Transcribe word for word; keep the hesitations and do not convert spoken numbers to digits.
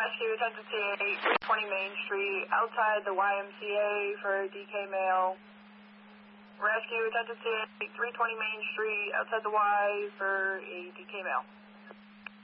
Rescue, attention C A, three twenty Main Street, outside the Y M C A for a D K male. Rescue, attention C A, three twenty Main Street, outside the Y for a D K male.